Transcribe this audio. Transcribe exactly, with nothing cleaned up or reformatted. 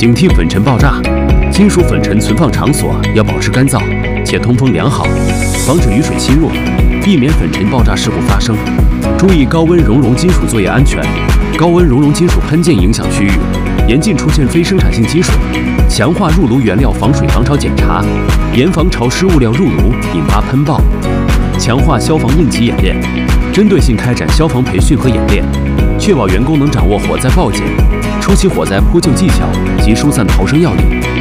警惕粉尘爆炸。金属粉尘存放场所要保持干燥且通风良好，防止雨水侵入，避免粉尘爆炸事故发生。注意高温熔融金属作业安全。高温熔融金属喷溅影响区域，严禁出现非生产性积水。强化入炉原料防水防潮检查，严防潮湿物料入炉引发喷爆。强化消防应急演练，针对性开展消防培训和演练，确保员工能掌握火灾报警、初期火灾扑救技巧及疏散逃生要领。